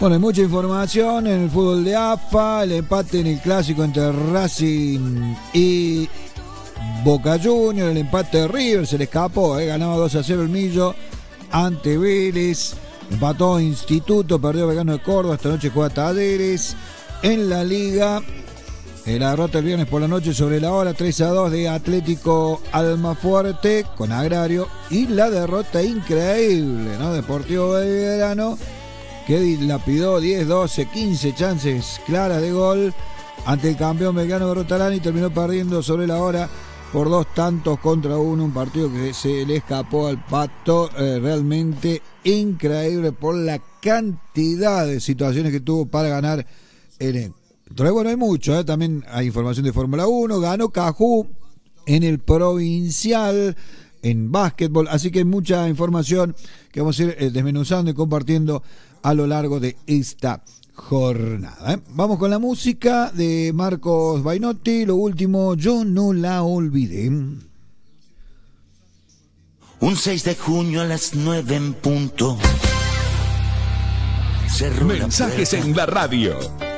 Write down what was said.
Bueno, hay mucha información en el fútbol de AFA, el empate en el clásico entre Racing y Boca Juniors, el empate de River, se le escapó, ganaba 2-0 el Millo ante Vélez, empató Instituto, perdió Belgrano de Córdoba, esta noche juega Talleres. En la Liga, la derrota el viernes por la noche sobre la hora, 3-2 de Atlético Almafuerte con Agrario, y la derrota increíble, ¿no? Deportivo Belgrano, que lapidó 10, 12, 15 chances claras de gol ante el campeón Belgrano de Rotalán y terminó perdiendo sobre la hora por 2-1, un partido que se le escapó al Pato, realmente increíble por la cantidad de situaciones que tuvo para ganar el encuentro. Entonces, bueno, hay mucho, también hay información de Fórmula 1, ganó Cajú en el provincial, en básquetbol, así que hay mucha información que vamos a ir desmenuzando y compartiendo a lo largo de esta jornada. Vamos con la música de Marcos Bainotti, lo último, Yo no la olvidé. Un 6 de junio a las 9 en punto. Mensajes en la radio.